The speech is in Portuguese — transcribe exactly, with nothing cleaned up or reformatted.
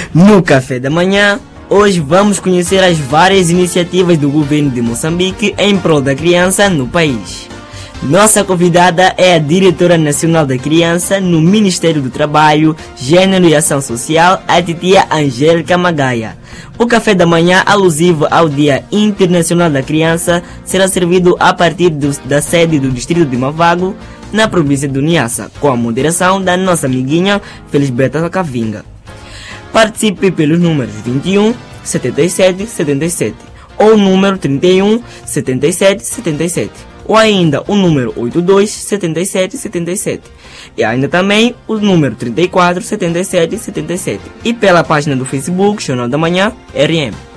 No Café da Manhã, hoje vamos conhecer as várias iniciativas do governo de Moçambique em prol da criança no país. Nossa convidada é a Diretora Nacional da Criança no Ministério do Trabalho, Gênero e Ação Social, a titia Angélica Magaia. O café da manhã, alusivo ao Dia Internacional da Criança, será servido a partir do, da sede do Distrito de Mavago, na província do Niassa, com a moderação da nossa amiguinha Felisberta Cavinga. Participe pelos números vinte e um, setenta e sete, setenta e sete ou número trinta e um, setenta e sete, setenta e sete. Ou ainda o número oitenta e dois, setenta e sete, setenta e sete. E ainda também o número trinta e quatro, setenta e sete, setenta e sete. E pela página do Facebook, Jornal da Manhã, R M.